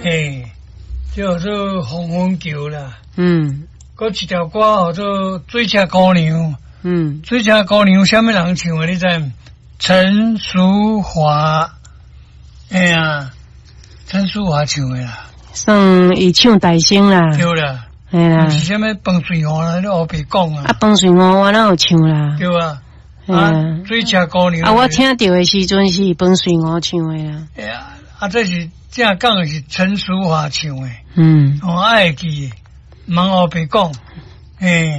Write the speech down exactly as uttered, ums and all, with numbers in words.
嘿，叫做红粉桥啦。 嗯， 搁一条歌叫做水车姑娘。 嗯， 水车姑娘什么人唱的？你知唔？陈淑华。哎呀，陈淑华唱的啦。 算伊唱大声啦。 对啦。 系啦。 是什么饭水河啦？你后边讲啊。 啊，饭水河我哪有唱啦？ 对啊。啊，水车姑娘。 啊，我听到的时阵是饭水河唱的啦。 哎呀，啊，这是正讲的是陈淑华唱的。 嗯。 我爱记，忙后边讲，诶。